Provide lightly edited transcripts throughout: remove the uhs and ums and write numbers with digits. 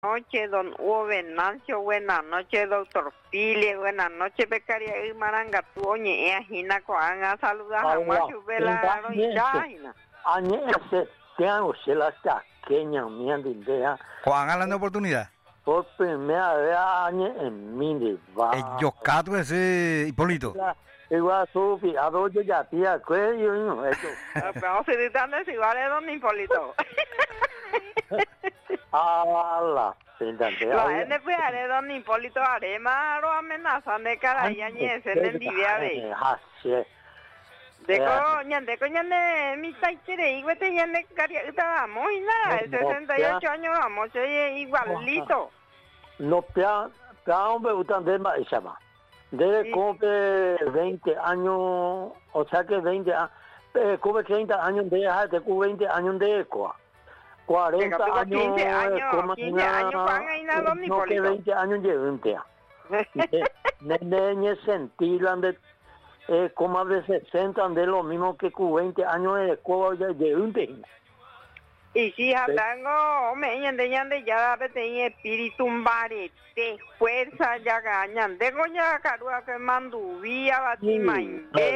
noches, don Hugo Venancio, buenas noches, doctor Pili, buenas noches, becaria Maranga, tú, oye, Gina, coanga, saludas a Machu Vela, Gina. Añe ese, tengo se la taqueña, mi andindea. Coanga la oportunidad. Por primera vez, añe en mi va. Yo cato ese Hipólito. Igual Sofi, a dos ya tía, cuello, no, eso. Pero si están desiguales, don Hipólito. Ala, entendés. La gente fue a don Hipólito Arema, lo amenazan de cara y añese en el día de. Deco, ñande, mi taitere, igual te ñande, caria, estábamos y nada, 68 años vamos, igualito. No, hombre, gustan de más, llama. Debe cumple 20 años, o sea que 20 años, cumple 30 años de dejar de 20 años de ecoa. 40 años, 15 años, van a ir a don no que 20 años de 20. Neñe sentilan de como de 60 de lo mismo que con 20 años de ecoa de 20. Y si tengo, me ñande ya tenía espíritu barete, fuerza ya gañan, de goña carua que manduvía batimainde.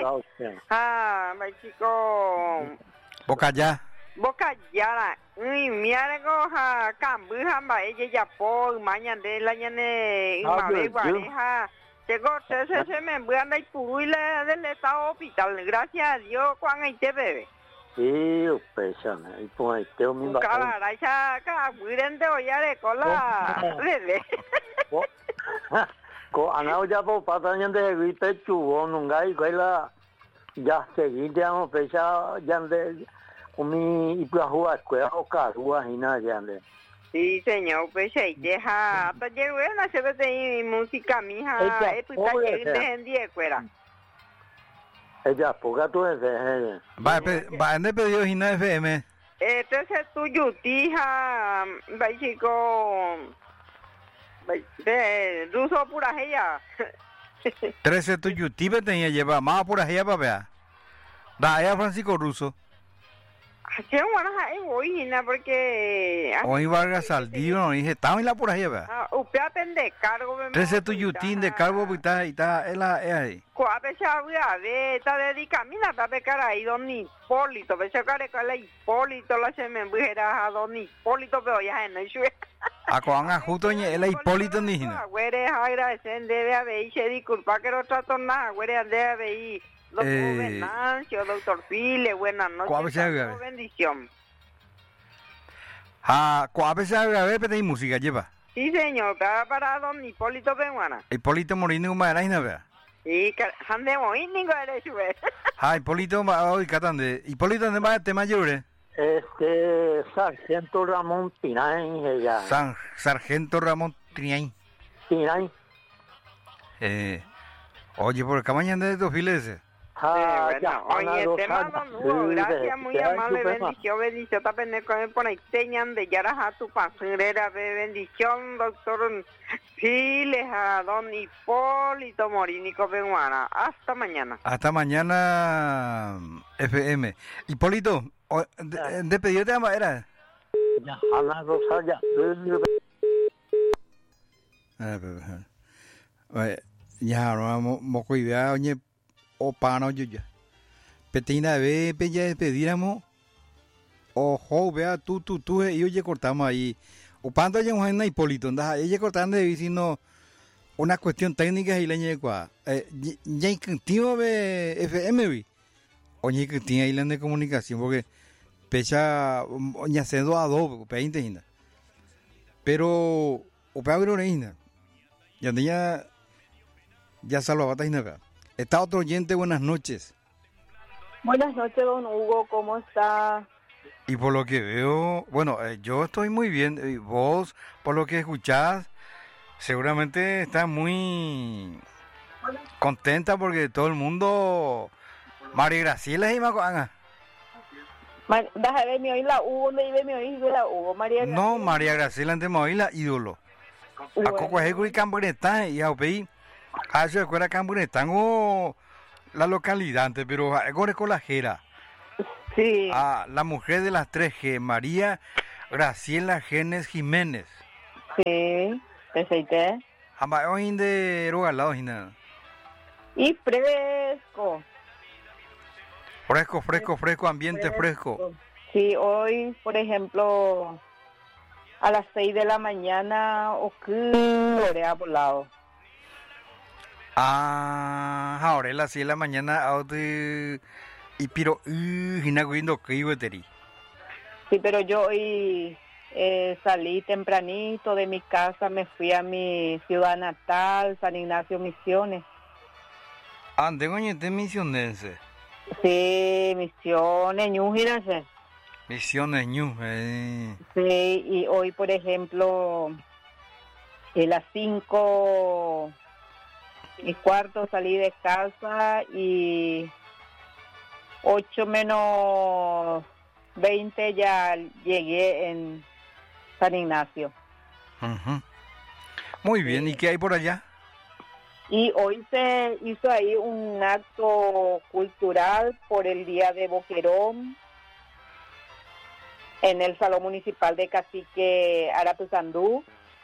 Chico. Boca ya. Boca ya, mira coja, cambu hamba ella ya por mañana de la ñane, mabe guareja. Llegó, se me envían de puro y del estado hospital, gracias a Dios, Juan ahí te bebe. Sí, pésame, y pues ahí te mismo. Cara, ya acá, muy de olla cola, bebé. Anao ya por patañan de gripe chubo, nunca y cuela, ya seguí, digamos, pesa, ya de, mi, y pues jugar, escuela, o carua, y nada, ya de. Sí, señor, pues ahí deja, hasta llegó a hacer de música, mija, pues está llegando de escuela. Ella, porque tú eres de... Va, ¿dónde pedido Gina FM? Entonces es tuyo, tija, va chico, de ruso pura ella. 13 tuyo, tibe tenía lleva más pura ella para ver. Da, ella Francisco Russo. Qué bueno, hoy Gina, porque... Hoy Vargas Saldío, no dije, estaba en la pura ella. Usted atende cargo. 13 tuyo, de cargo, y está ahí. Cuape sabía, está dedicada, mira, está de cara ahí, don Hipólito, pero se care con la Hipólito, la se me embujera a don Hipólito, pero ya no es a coanga justo el Hipólito indígena. Güere, agradecen, debe haber, y se disculpa que no trato nada, güere, debe haber, doctor Venancio, doctor File, buenas noches, bendición. ¿Cuál se abre, pero hay música, lleva? Sí, señor, para don Hipólito Peruana. Hipólito Morino, Maderaina, vea. Sí, ande moínico eres, güey. Hipólito, hoy catande. Hipólito, ¿dónde va este mayor? Sargento Ramón Tinain, ella. Sargento Ramón Tinain. Tinain. Oye, por acá mañana de 2 files. Oye, te mando gracias, muy amable, bendición, también por ahí teñan de Yaraja tu pasarela, bendición, doctor Files, a don Hipólito Morínico Peruana, hasta mañana. Hasta mañana, FM. Hipólito, ¿de pedido de madera? Ya, Ana Rosalia. Ya, no, moco y vea, oye, o pano yo ya. Petina ve, ya despediéramos. Ojo, vea, tú, y oye, cortamos ahí. O pando ya un Hipólito, anda, ella cortando de diciendo una cuestión técnica y leña de cuá. Ya hay tío de FM, vi. Oye, que tiene ahí de comunicación, porque pecha, oye, haciendo a dos, peinte, pero, o peor, ya salvaba, vea. Está otro oyente, buenas noches. Buenas noches, don Hugo, ¿cómo está? Y por lo que veo, bueno, yo estoy muy bien. Y vos, por lo que escuchás, seguramente estás muy contenta porque todo el mundo... María Graciela y Macoanga. Déjame ver, la Hugo, ¿dónde vive mi hijo la Hugo? María Graciela. No, María Graciela, antes me oí la ídolo. A Coco Ejecuri Camburetán y a OPI. A eso escuela Camburetán o la localidad, pero ahora con la Jera. Sí. La mujer de las 3G, María Graciela Genes Jiménez. Sí, aceite. Hamba hoy de rogalado hina. Y fresco. Fresco, ambiente fresco. Sí, hoy, por ejemplo, a las 6 de la mañana, o que ha volado. Ahora a las 6 de la mañana, y pero, hinaguindo que iba a tener. Sí, pero yo hoy salí tempranito de mi casa, me fui a mi ciudad natal, San Ignacio Misiones. Tengo de misionense. Sí, Misiones, ñújirase. Misiones Ñu. Sí, y hoy, por ejemplo, a las 5:15 salí de casa y 8:20 ya llegué en San Ignacio. Uh-huh. Muy bien, ¿y qué hay por allá? Y hoy se hizo ahí un acto cultural por el Día de Boquerón en el Salón Municipal de Cacique Arapuzandú.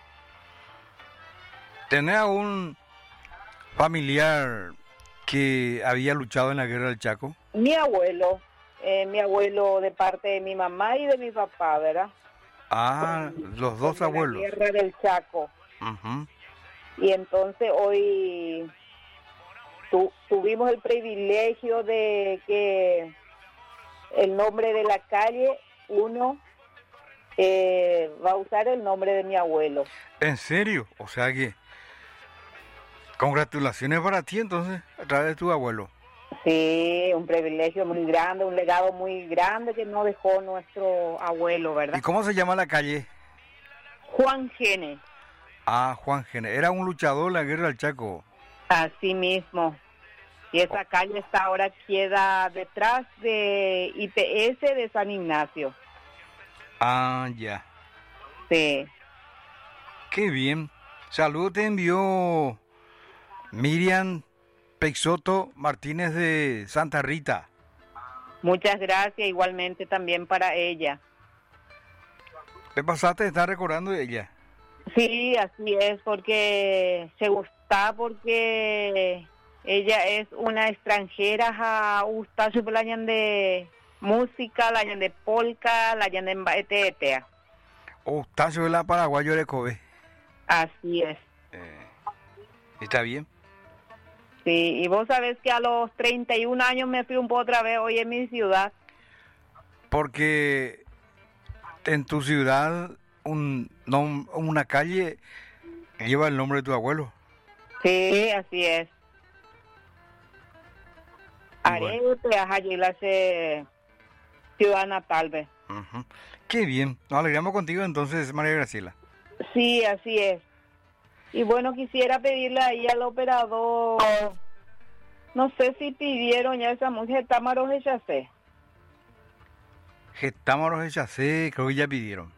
¿Tenés algún familiar que había luchado en la Guerra del Chaco? Mi abuelo de parte de mi mamá y de mi papá, ¿verdad? Los dos abuelos. La Guerra del Chaco. Uh-huh. Y entonces hoy tuvimos el privilegio de que el nombre de la calle, uno va a usar el nombre de mi abuelo. ¿En serio? O sea que, congratulaciones para ti entonces, a través de tu abuelo. Sí, un privilegio muy grande, un legado muy grande que nos dejó nuestro abuelo, ¿verdad? ¿Y cómo se llama la calle? Juan Gene. Juan Gene. Era un luchador en la Guerra del Chaco. Así mismo. Y esa calle queda detrás de IPS de San Ignacio. Ya. Sí. Qué bien. Saludos te envió Miriam Peixoto Martínez de Santa Rita. Muchas gracias, igualmente también para ella. ¿Qué pasaste? ¿Estás recordando de ella? Sí, así es, porque se gusta, porque ella es una extranjera, gusta su la de música, la de polka, la de mbaetetea. Gustazo de la paraguayo de Kobe. Así es. ¿Está bien? Sí, y vos sabés que a los 31 años me fui un poco otra vez hoy en mi ciudad. Porque en tu ciudad una calle lleva el nombre de tu abuelo. Sí, así es. Arete, Ajayilase, ciudad natal, ¿ves? Uh-huh. Qué bien. Nos alegramos contigo entonces, María Graciela. Sí, así es. Y bueno, quisiera pedirle ahí al operador, no sé si pidieron ya esa música de Támaros de Chacé. Támaros de Chacé, creo que ya pidieron.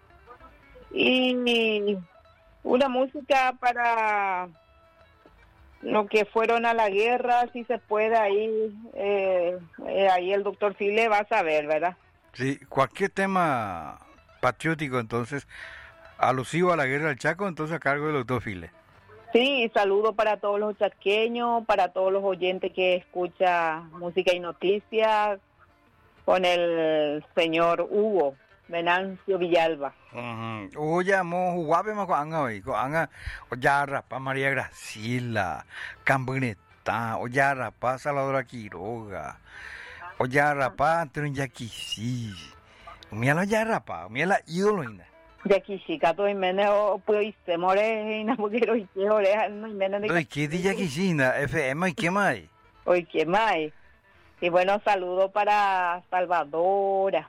Y una música para los que fueron a la guerra, si se puede ahí, ahí el doctor File va a saber, ¿verdad? Sí, cualquier tema patriótico entonces, alusivo a la Guerra del Chaco, entonces a cargo del doctor File. Sí, saludo para todos los chaqueños, para todos los oyentes que escuchan música y noticias, con el señor Hugo Venancio Villalba. Hugo llamó Huguape más con Anga, Oyarrapa, María Graciela, Camboneta, Oyarrapa, Salvador Quiroga, Oyarrapa, Antonio Yaquisí, mira la Oyarrapa, mira la ídolo. De aquí chica, todo Jiménez pues se more y no quiero ir oreja no Jiménez de ¿qué dice aquí China? FM y qué más? Hoy qué más. Y bueno, saludo para Salvadora.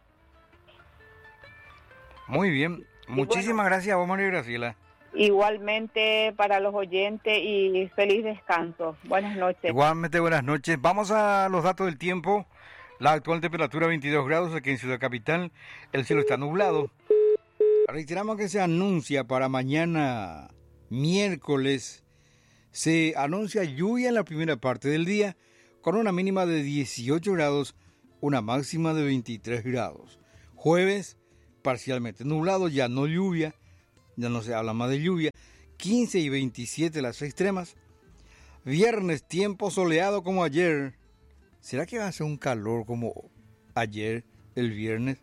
Muy bien, muchísimas gracias a vos, María Graciela. Igualmente para los oyentes y feliz descanso. Buenas noches. Igualmente buenas noches. Vamos a los datos del tiempo. La actual temperatura 22 grados aquí en Ciudad Capital. El cielo está nublado. Reiteramos que se anuncia para mañana miércoles, se anuncia lluvia en la primera parte del día con una mínima de 18 grados, una máxima de 23 grados. Jueves, parcialmente nublado, ya no lluvia, ya no se habla más de lluvia. 15 y 27 las extremas. Viernes, tiempo soleado como ayer. ¿Será que va a hacer un calor como ayer, el viernes?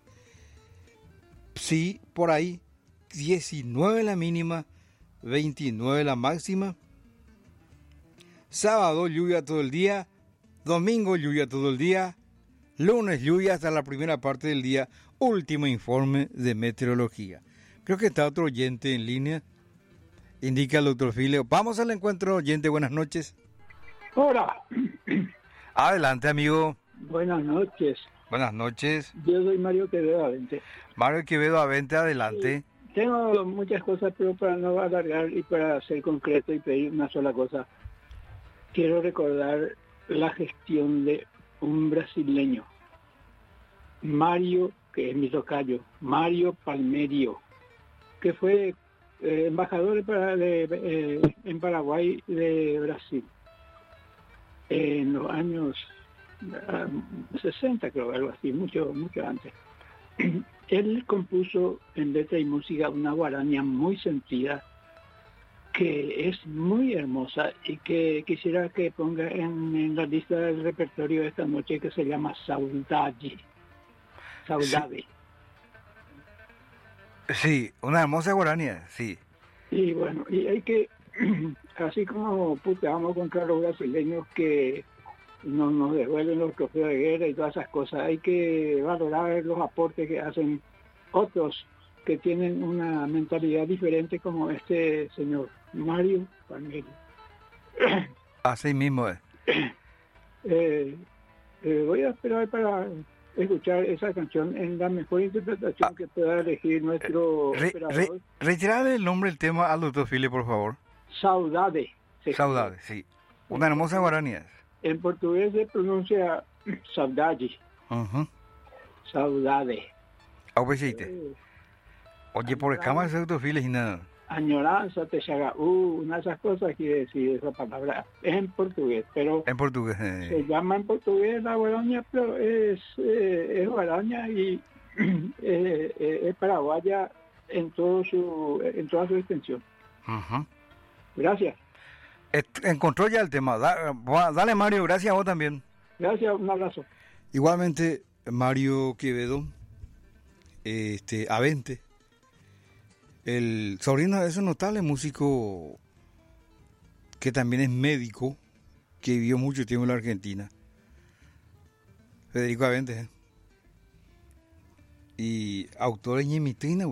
Sí, por ahí. 19 la mínima, 29 la máxima. Sábado, lluvia todo el día. Domingo, lluvia todo el día. Lunes, lluvia hasta la primera parte del día. Último informe de meteorología. Creo que está otro oyente en línea. Indica el doctor Filio. Vamos al encuentro, oyente. Buenas noches. Hola. Adelante, amigo. Buenas noches. Buenas noches. Yo soy Mario Quevedo Avente. Mario Quevedo Avente, adelante. Tengo muchas cosas, pero para no alargar y para ser concreto y pedir una sola cosa, quiero recordar la gestión de un brasileño, Mario, que es mi tocayo, Mario Palmerio, que fue embajador en Paraguay de Brasil en los años 60, creo, algo así, mucho antes. Él compuso en letra y música una guaraña muy sentida, que es muy hermosa y que quisiera que ponga en la lista del repertorio de esta noche, que se llama Saudade. Saudade. Sí, una hermosa guaraña, sí. Y bueno, y hay que, así como puteamos contra los brasileños que nos devuelven los trofeos de guerra y todas esas cosas, hay que valorar los aportes que hacen otros que tienen una mentalidad diferente, como este señor Mario Palmerio. Así mismo es. Voy a esperar para escuchar esa canción en la mejor interpretación que pueda elegir nuestro operador. Retirarle el nombre del tema al doctor Fili, por favor. Saudade. Saudade, sí. Una hermosa guaraña. En portugués se pronuncia saudade. Saudade. Oye, por escama de doctor Fili y nada. Añoranza, una de esas cosas quiere decir esa palabra. Es en portugués, pero... En portugués. Se llama en portugués la guaraña, pero es guaraña y es paraguaya en toda su extensión. Gracias. Encontró ya el tema. Dale, Mario, gracias a vos también. Gracias, un abrazo. Igualmente, Mario Quevedo, Avente, el sobrino de ese notable músico que también es médico, que vivió mucho tiempo en la Argentina, Federico Avente, y autor de Ñemitrina,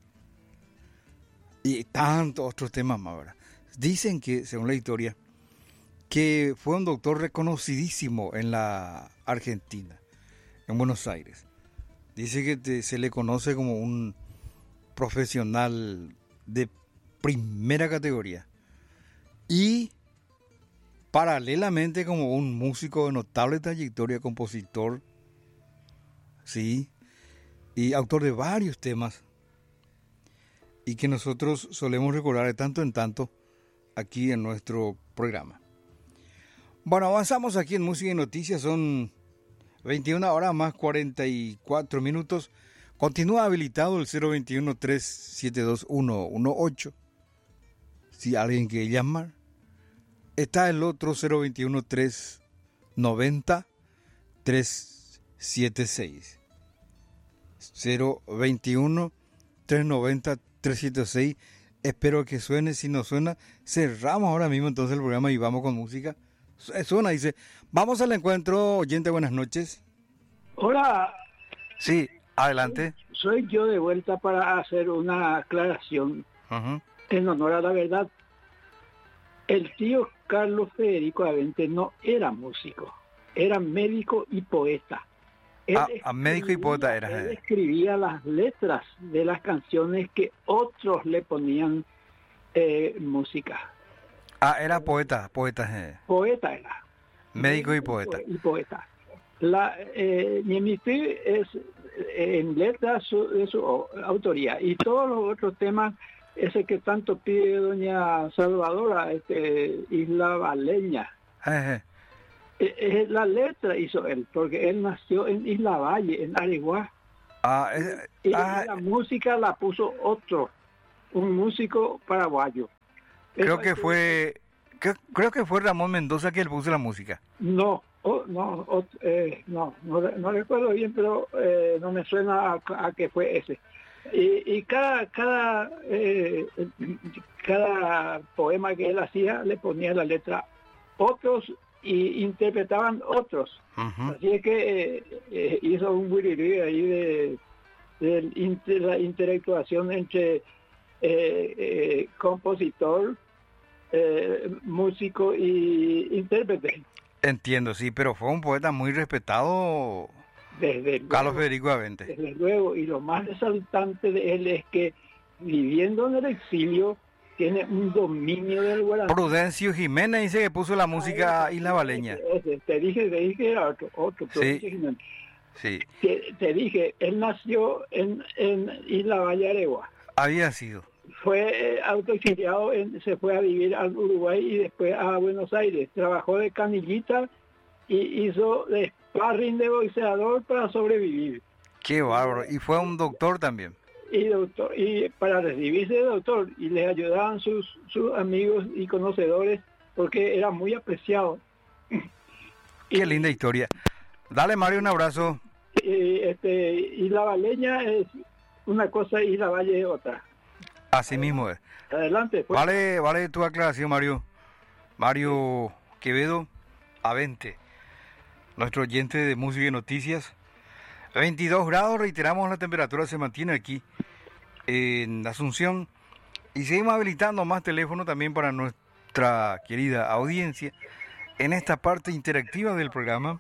y tantos otros temas más, ¿verdad? Dicen que, según la historia, que fue un doctor reconocidísimo en la Argentina, en Buenos Aires. Dice que se le conoce como un profesional de primera categoría y paralelamente como un músico de notable trayectoria, compositor, sí, y autor de varios temas, y que nosotros solemos recordar de tanto en tanto aquí en nuestro programa. Bueno, avanzamos aquí en Música y Noticias, son 21 horas más 44 minutos. Continúa habilitado el 021-372-118. Si alguien quiere llamar. Está el otro 021-390-376. 021-390-376. Espero que suene. Si no suena, cerramos ahora mismo entonces el programa y vamos con música. Suena, dice. Vamos al encuentro, oyente, buenas noches. Hola. Sí, adelante. Soy yo de vuelta para hacer una aclaración en honor a la verdad. El tío Carlos Federico Avente no era músico, era médico y poeta. Médico y poeta era. Él escribía las letras de las canciones que otros le ponían música. Era poeta. Poeta era. Médico y poeta. Ñemitri es en letras de su autoría, y todos los otros temas, ese que tanto pide doña Salvadora, Isla Valeña. La letra hizo él, porque él nació en Isla Valle, en Areguá. Y la música la puso otro. un músico paraguayo. Creo que fue Ramón Mendoza que él puso la música. No recuerdo bien, pero no me suena a que fue ese. Y cada poema que él hacía le ponía la letra otros y interpretaban otros. Uh-huh. Así es que hizo un wirirí ahí de la interactuación entre compositor, músico y intérprete. Entiendo, sí, pero fue un poeta muy respetado, Carlos Federico Avente. Desde luego, y lo más resaltante de él es que viviendo en el exilio tiene un dominio del guaraní. Prudencio Jiménez dice que puso la música Isla Baleña. Te dije que era otro Prudencio Jiménez. Sí. Te dije, él nació en Isla Bayaregua. Había sido. Fue autoexiliado, se fue a vivir al Uruguay y después a Buenos Aires. Trabajó de canillita y hizo de sparring de boxeador para sobrevivir. Qué bárbaro. Y fue un doctor también. Y para recibirse de doctor, y les ayudaban sus amigos y conocedores porque era muy apreciado. Qué linda historia. Dale, Mario, un abrazo. Isla Baleña es una cosa y Isla Valle es otra. Así mismo es. Adelante. Pues. Vale tu aclaración, Mario. Mario Quevedo Avente, nuestro oyente de música y noticias. 22 grados, reiteramos, la temperatura se mantiene aquí en Asunción. Y seguimos habilitando más teléfono también para nuestra querida audiencia en esta parte interactiva del programa.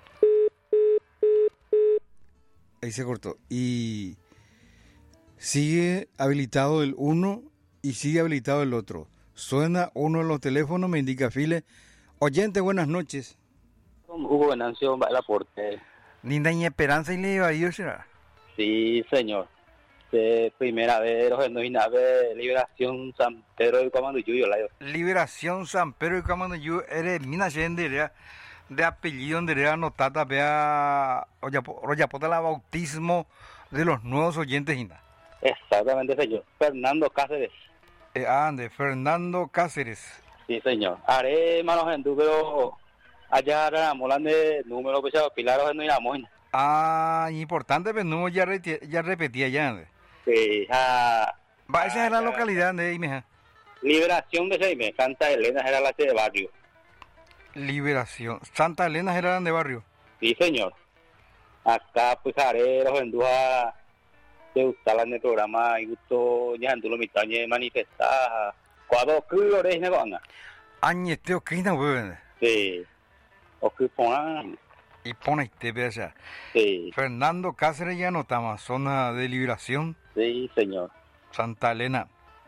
Ahí se cortó. Y sigue habilitado el uno y sigue habilitado el otro. Suena uno de los teléfonos, me indica File. Oyente, buenas noches. Hugo Venancio Laporte. Ninda y Esperanza y le iba a ir, ¿será? Sí, señor. De primera vez, Liberación San Pedro y Camanduyuyo. Liberación San Pedro y Camanduyuyo. Eres mina gente de apellido donde era anotada, vea, Royapota la bautismo de los nuevos oyentes. Exactamente, señor. Fernando Cáceres. De Fernando Cáceres. Sí, señor. Haré manos en tu, pero allá molan de número, pues pilaros no iramos. Importante, pero no ya repetía ya. Sí, esa es la localidad de Imeja. Liberación de Seime, Santa Elena era la de barrio. Liberación. Santa Elena era de barrio. Sí, señor. Acá pues haré los endúas de gustar en el programa y gusto ya en tu lo mitad de manifestar. Cuando colores ne van. Añeteo que no ven. Sí. O que ponen. Y pone te pesa. Sí. Fernando Cáceres ya notamos zona de liberación. Sí, señor. Santa Elena.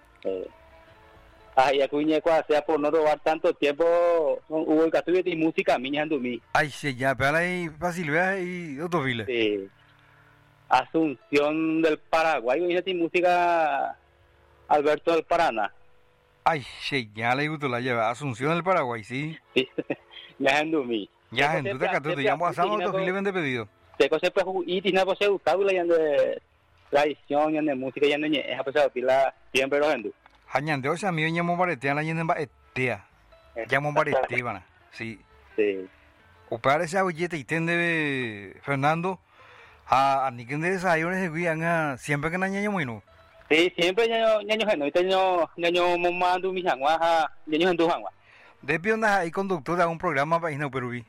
Ay, acuñe sea por no robar tanto tiempo, hubo el caso de música miña en mí. Ay, sí, ya, pero ahí fácil y otro file. Sí. Asunción del Paraguay, miña de música Alberto del Paraná. Ay, sí, ya le gustó la lleva. Asunción del Paraguay, sí. Sí, ya en mí. Ya, en tu te llamo a sábado, otro file vende pedido. Te siempre y tiene pues gustado la de tradición, ya de música, ya de esa pues pila siempre lo vendo. Hañan de hoy a mí llamo baretea la yendo baretea. Llamo baretea, van. Sí. Sí. O para ese billete y tende Fernando a ni que de desayunos de guian siempre que naña muy no. Sí, siempre ñaño geno, y ñaño momando mi jangua, ñaño en tu jangua. De pionda hay conductor de un programa para ir a Perú.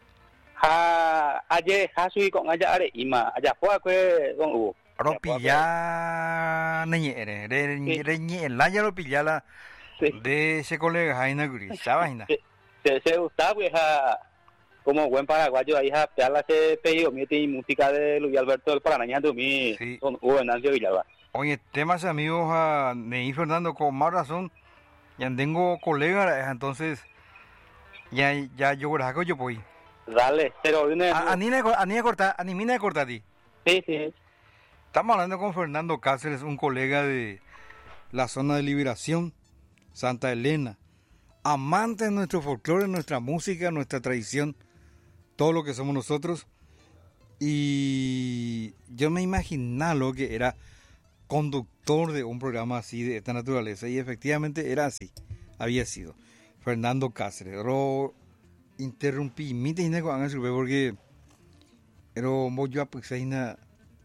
Ayer soy con allá allá fue con Hugo. Ropilla neñere el año lo pillala de ese colega Jaina Gris, ¿sabes? Se gustaba pues como buen paraguayo ahí a pearla ese pedido mi música de Luis Alberto del Paraná de mí con Hugo Venancio Villalba. Oye, temas amigos a Neí Fernando con más razón, ya tengo colegas, entonces ya yo grajo yo voy. Dale, pero animina corta ti. Sí, sí. Estamos hablando con Fernando Cáceres, un colega de la zona de liberación, Santa Elena, amante de nuestro folclore, nuestra música, nuestra tradición, todo lo que somos nosotros. Y yo me imaginaba lo que era conductor de un programa así de esta naturaleza, y efectivamente era así, había sido Fernando Cáceres. Pero interrumpí mi técnico porque era yo apuxaina.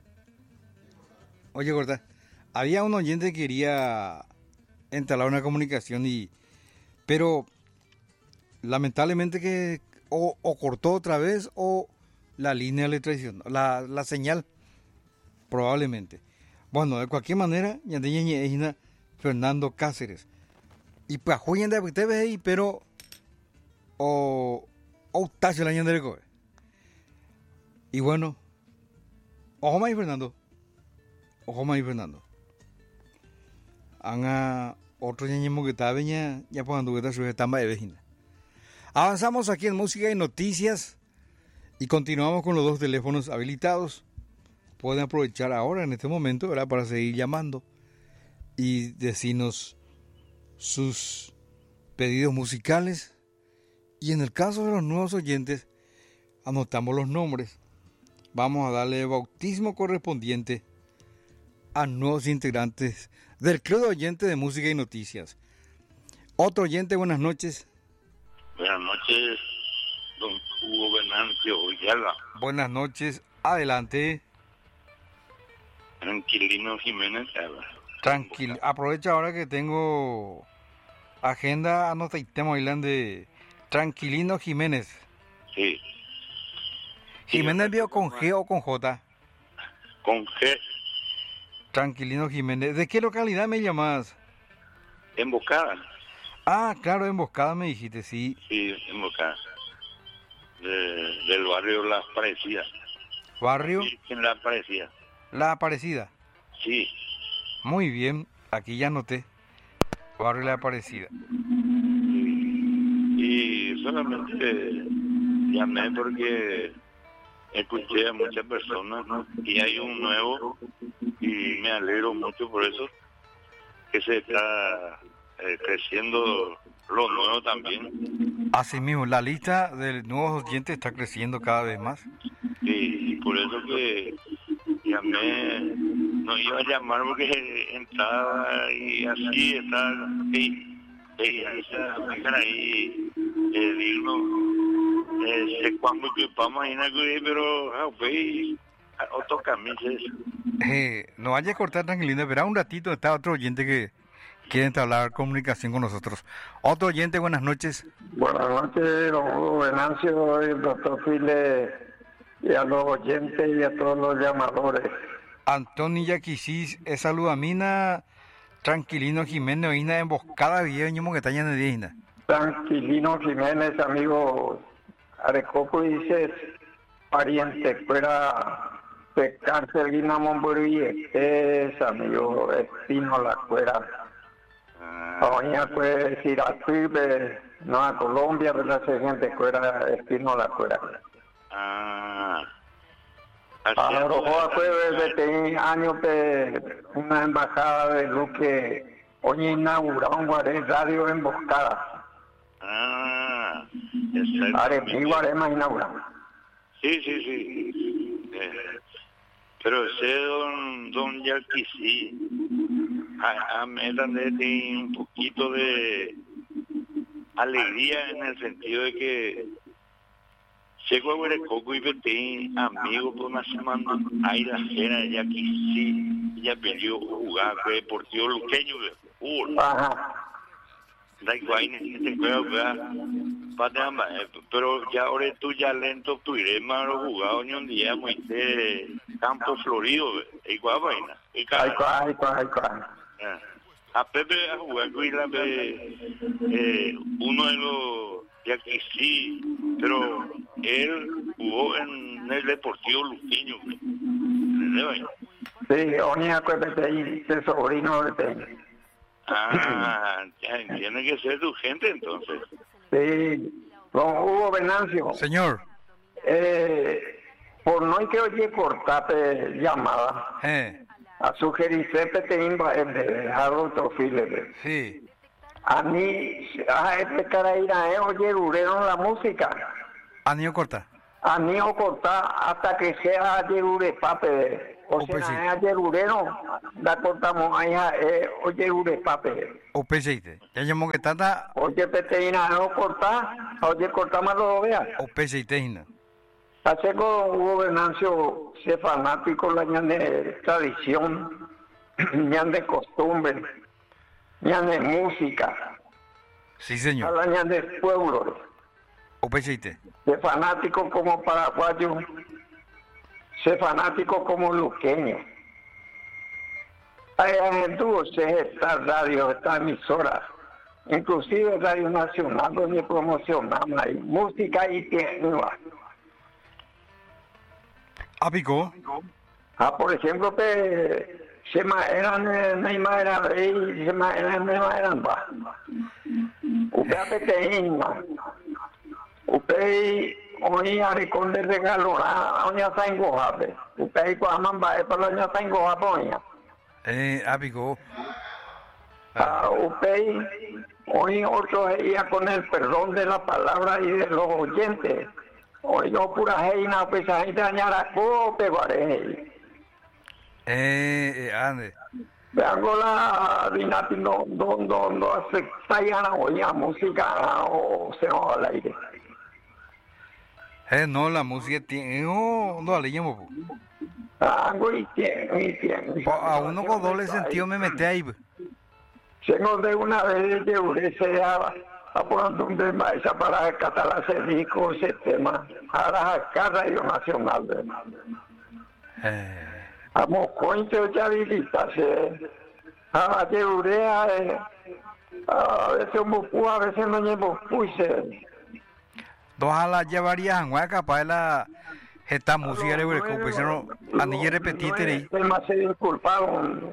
Oye, corta, había un oyente que quería entablar una comunicación pero lamentablemente que o cortó otra vez o la línea le traicionó, la señal probablemente. Bueno, de cualquier manera, ya tenía Fernando Cáceres. Y pues hoy en día ustedes ahí, pero o tacho la ñandere coe. Y bueno, ojo más Fernando. Anga otro ñañemo que está veña, ya cuando que está su estamba de vecina. Avanzamos aquí en Música y Noticias y continuamos con los 2 teléfonos habilitados. Pueden aprovechar ahora, en este momento, ¿verdad?, para seguir llamando y decirnos sus pedidos musicales. Y en el caso de los nuevos oyentes, anotamos los nombres. Vamos a darle bautismo correspondiente a nuevos integrantes del Club de Oyentes de Música y Noticias. Otro oyente, buenas noches. Buenas noches, don Hugo Venancio Villalba. Buenas noches, adelante. Tranquilino Jiménez. Tranquilo, aprovecha ahora que tengo agenda, anota y tema de Tranquilino Jiménez. Sí. ¿Jiménez vio con G o con J? Con G. Tranquilino Jiménez. ¿De qué localidad me llamas? Emboscada. Ah, claro, Emboscada me dijiste, sí. Sí, Emboscada. Del barrio La Aparecida. ¿Barrio? En La Aparecida. La Aparecida. Sí. Muy bien, aquí ya anoté. Barrio La Aparecida. Y solamente llamé porque escuché a muchas personas, ¿no? Y hay un nuevo y me alegro mucho por eso, que se está creciendo lo nuevo también. Así mismo, la lista de nuevos oyentes está creciendo cada vez más. Sí, y por eso que llamé, no iba a llamar porque entraba y así está, ahí, digno, sé cuándo que vamos a ir a pero, otro camino no vaya a cortar, Tranquilino, espera un ratito, está otro oyente que quiere entablar comunicación con nosotros. Otro oyente, buenas noches. Buenas noches, don Hugo Venancio, el doctor File, y a los oyentes y a todos los llamadores. Antonio Yaquisis, saluda a Mina, Tranquilino Jiménez, Oína, Emboscada, Viejo, que está llena de Oína. Tranquilino Jiménez, amigo Arecoco, dices, pariente, fuera de cárcel, Guinamón, es amigo Espino La Cuera. Oña puede decir a Tribe, no a Colombia, de la gente fuera Espino La Cuera. Ahora fue desde años de una embajada de Luque, hoy inauguró un radio Emboscada. Igual más inaugurado. Sí. Pero sé, don Yaquisí, a Melande tiene un poquito de alegría en el sentido de que llego a Huerecoco y metí amigos por una semana, ahí la cena de Yaquisí, ella pidió jugar, fue deportivo luqueño, da igual, te puedo jugar, pero ya ahora tú ya lento, tú iré más jugado ni un día muy de Campo Florido, igual vaina. A Pepe a jugar con uno de los de aquí sí, pero él jugó en el Deportivo Luqueño. Sí, Oña Pepe, ese sobrino de Pepe. Tiene que ser tu gente entonces. Sí, don Hugo Venancio. Señor. Por no hay que oye cortarte llamada. A sugerirse te inva el de Harold File. Sí. A mí, este cara ir a oye durieron la música. A niño corta. A niño corta hasta que sea Yerure Pape O sea, ayer ureno, la cortamos ahí, oye, ure, pape. O peseite. Ya llamó que tata. Oye, peteína, no corta, oye, cortamos lo vea. O peseiteina. Hace con gobernancio, se fanático, la ñan de tradición, ñan de costumbre, ñan de música. Sí, señor. La ñan de pueblo. O peseite. Se fanático como paraguayo. Sé fanático como luqueño. Hay esta radio, esta emisora, inclusive Radio Nacional, donde promocionamos ahí música y tienda. ¿Apico? Por ejemplo, se eran Neymar era rey, se eran ba. Usted peteína. Usted hoy aricón de regalo oña tengo jape usted cuaman va para oña tengo japoña apico usted hoy otro día con el perdón de la palabra y de los oyentes hoy yo pura heina pues ahí dañara cope vare ande vengo la dinati no acepta ya la oña música o se va al aire. No, la música tiene... No, le llamo. Muy bien. A uno con doble sentido me metí ahí. Tengo de una vez de Urese a poner un tema esa para rescatar ese disco, ese tema. Ahora acá Radio Nacional. Vamos, cuento ya habilitas. A de Urea, a veces me a veces no llevo puse. Ojalá llevarían capaz la esta música de hueco, pues no anilla repetite ahí. Más se disculparon.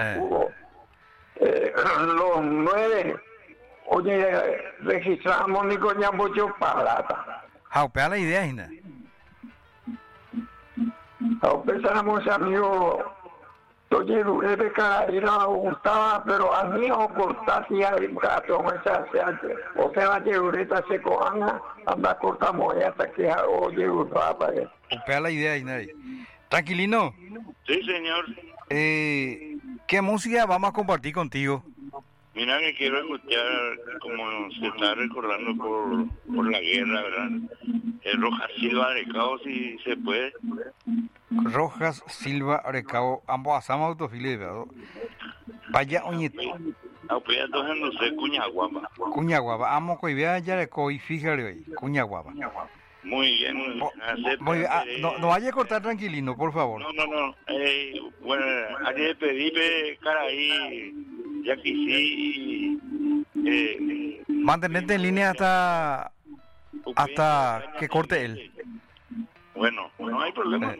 Los 9 oye registramos ni con ya mucho plata. Jaupea la idea, Gina. Empezamos amigos. Oye, de cara era gustaba, pero a mí o cortatia y gato, o sea, lleureta se coana, anda cortamos hasta que oye, usaba. Upea la idea, Inay. Tranquilino. Sí, señor. ¿Qué música vamos a compartir contigo? Mira que quiero escuchar, como se está recordando por la guerra, ¿verdad? Rojas Silva Arecao, si se puede. Rojas Silva Arecao, ambos asamos autofiles, ¿verdad? Vaya oñete. Pues entonces no sé, Cuñaguapa. Cuñaguapa, amo que vea ya de coi, fíjate hoy, Cuñaguapa. Muy bien. Muy bien. No vaya a cortar tranquilino, por favor. No. Bueno, hay de pedirme cara ahí, ya que sí. Mantenerte en línea hasta que corte él. Bueno, no hay problema.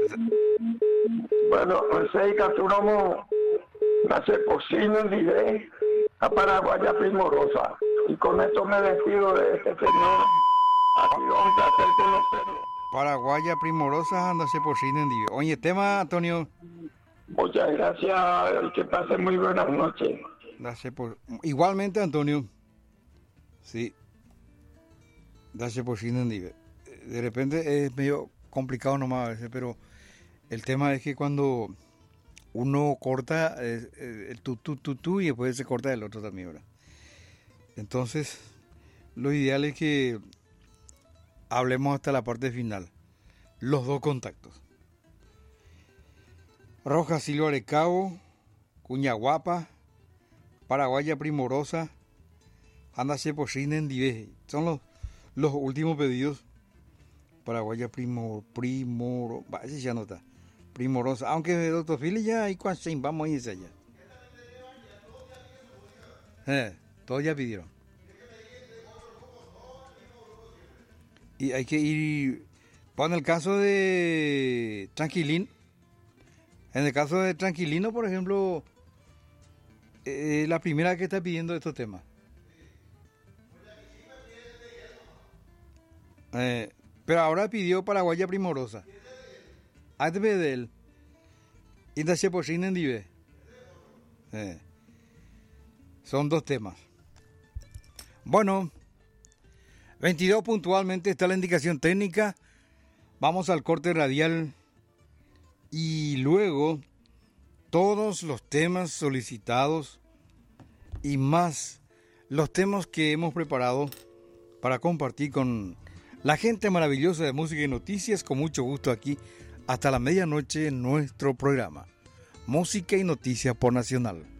Bueno, sei capturamos nace cocina en Libre a Paraguaya Primorosa. Y con esto me despido de este señor. Ha sido un placer conocerlo. Paraguaya Primorosa, anda por cine en Libre. Oye, tema, Antonio. Muchas gracias y que pase muy buenas noches. Gracias por... Igualmente, Antonio. Sí. Gracias por cine en Libre. De repente es medio complicado nomás a veces, pero el tema es que cuando uno corta el tú y después se corta el otro también, ¿verdad? Entonces, lo ideal es que hablemos hasta la parte final. Los dos contactos. Rojas Silva Arecao, Cuñaguapa, Paraguaya Primorosa, Ándase por cine en Diveje. Son los últimos pedidos. Paraguaya ese ya no está. Primorosa, aunque de Doctor Fili ya hay cuántos vamos a irse allá. Todos ya pidieron. Y hay que ir, en el caso de Tranquilino, por ejemplo, la primera que está pidiendo estos temas. Pero ahora pidió Paraguaya Primorosa. Antes de él. Y de por cine en Dive. Son dos temas. Bueno, 22 puntualmente está la indicación técnica. Vamos al corte radial Y luego todos los temas solicitados y más los temas que hemos preparado para compartir con la gente maravillosa de Música y Noticias, con mucho gusto aquí hasta la medianoche en nuestro programa Música y Noticias por Nacional.